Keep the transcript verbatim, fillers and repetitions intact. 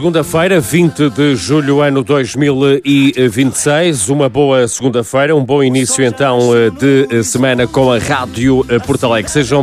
segunda-feira, vinte de julho, ano dois mil e vinte e seis. Uma boa segunda-feira, um bom início então de semana com a Rádio Porto Alegre. Sejam